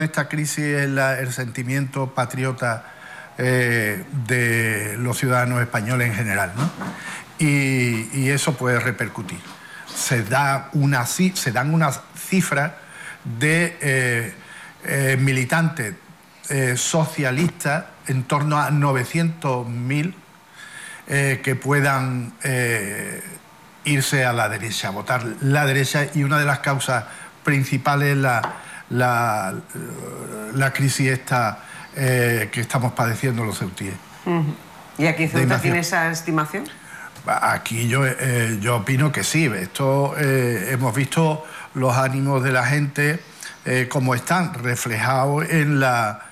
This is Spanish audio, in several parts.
Esta crisis es el sentimiento patriota de los ciudadanos españoles en general, ¿no? Y eso puede repercutir. Se dan unas cifras de militantes socialistas en torno a 900.000 que puedan irse a la derecha, votar la derecha, y una de las causas principales es la crisis esta que estamos padeciendo los ceutíes. ¿Y aquí Ceuta tiene esa estimación? Aquí yo opino que sí. Esto hemos visto los ánimos de la gente como están reflejados en la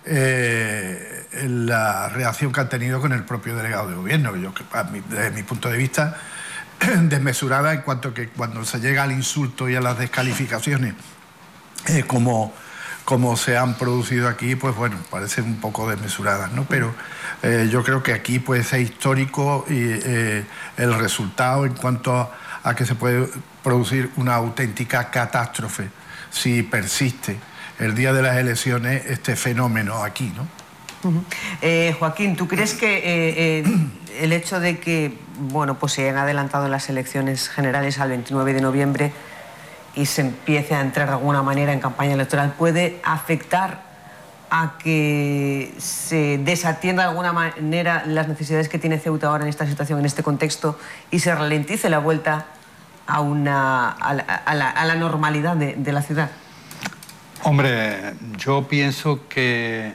reacción que han tenido con el propio delegado de gobierno, que desde mi punto de vista desmesurada, en cuanto que cuando se llega al insulto y a las descalificaciones como se han producido aquí, pues bueno, parecen un poco desmesuradas, ¿no? Pero yo creo que aquí puede ser histórico el resultado en cuanto a que se puede producir una auténtica catástrofe si persiste el día de las elecciones este fenómeno aquí, ¿no? Joaquín, ¿tú crees que el hecho de que, bueno, pues se hayan adelantado las elecciones generales al 29 de noviembre y se empiece a entrar de alguna manera en campaña electoral puede afectar a que se desatienda de alguna manera las necesidades que tiene Ceuta ahora en esta situación, en este contexto, y se ralentice la vuelta a la normalidad de la ciudad? Hombre, yo pienso que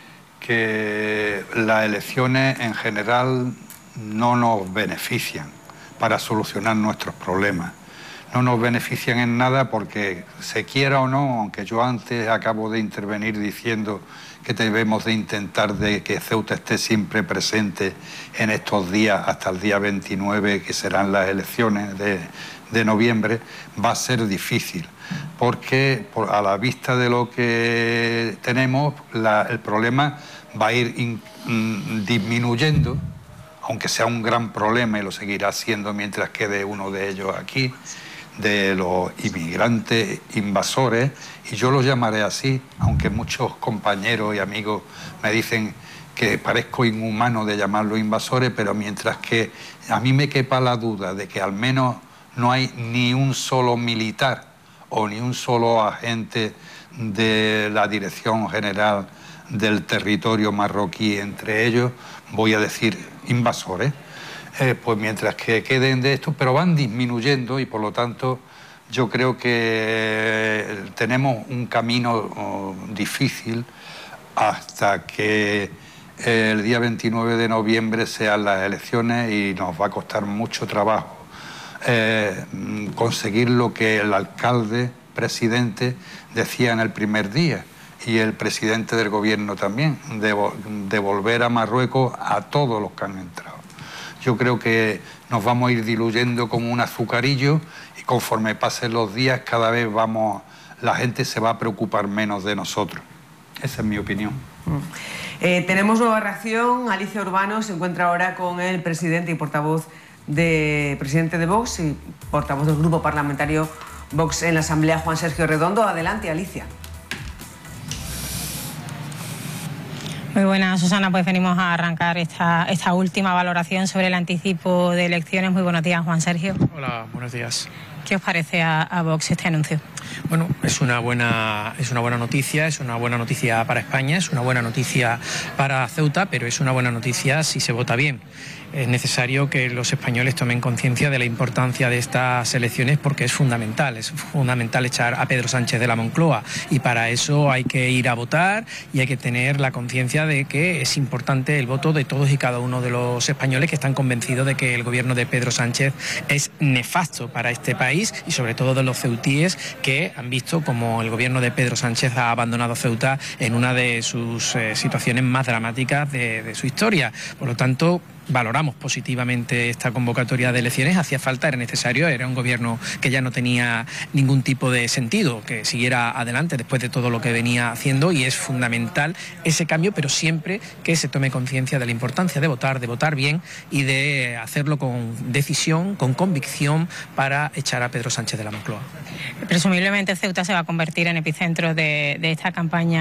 las elecciones en general no nos benefician para solucionar nuestros problemas. No nos benefician en nada porque, se quiera o no, aunque yo antes acabo de intervenir diciendo que debemos de intentar de que Ceuta esté siempre presente en estos días hasta el día 29, que serán las elecciones de noviembre, va a ser difícil, porque a la vista de lo que tenemos, el problema va a ir disminuyendo, aunque sea un gran problema y lo seguirá siendo mientras quede uno de ellos aquí, de los inmigrantes invasores, y yo los llamaré así, aunque muchos compañeros y amigos me dicen que parezco inhumano de llamarlos invasores, pero mientras que a mí me quepa la duda de que al menos no hay ni un solo militar o ni un solo agente de la Dirección General del Territorio Marroquí entre ellos, voy a decir invasores, pues mientras que queden de estos, pero van disminuyendo, y por lo tanto yo creo que tenemos un camino difícil hasta que el día 29 de noviembre sean las elecciones, y nos va a costar mucho trabajo conseguir lo que el alcalde, presidente, decía en el primer día, y el presidente del gobierno también, devolver a Marruecos a todos los que han entrado. Yo creo que nos vamos a ir diluyendo como un azucarillo, y conforme pasen los días cada vez la gente se va a preocupar menos de nosotros. Esa es mi opinión. Tenemos nueva reacción. Alicia Urbano se encuentra ahora con el presidente y presidente de Vox y portavoz del grupo parlamentario Vox en la Asamblea, Juan Sergio Redondo. Adelante, Alicia. Muy buenas, Susana. Pues venimos a arrancar esta última valoración sobre el anticipo de elecciones. Muy buenos días, Juan Sergio. Hola, buenos días. ¿Qué os parece a Vox este anuncio? Bueno, es una buena noticia, es una buena noticia para España, es una buena noticia para Ceuta, pero es una buena noticia si se vota bien. Es necesario que los españoles tomen conciencia de la importancia de estas elecciones, porque es fundamental echar a Pedro Sánchez de la Moncloa, y para eso hay que ir a votar y hay que tener la conciencia de que es importante el voto de todos y cada uno de los españoles que están convencidos de que el gobierno de Pedro Sánchez es nefasto para este país, y sobre todo de los ceutíes, que han visto como el gobierno de Pedro Sánchez ha abandonado Ceuta en una de sus situaciones más dramáticas de su historia. Por lo tanto, valoramos positivamente esta convocatoria de elecciones. Hacía falta, era necesario, era un gobierno que ya no tenía ningún tipo de sentido, que siguiera adelante después de todo lo que venía haciendo, y es fundamental ese cambio, pero siempre que se tome conciencia de la importancia de votar bien y de hacerlo con decisión, con convicción, para echar a Pedro Sánchez de la Moncloa. Presumiblemente Ceuta se va a convertir en epicentro de esta campaña